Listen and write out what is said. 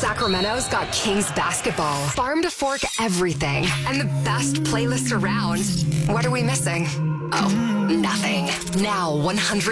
Sacramento's got Kings basketball, farm to fork everything, and the best playlist around. What are we missing? Oh, nothing. Now 100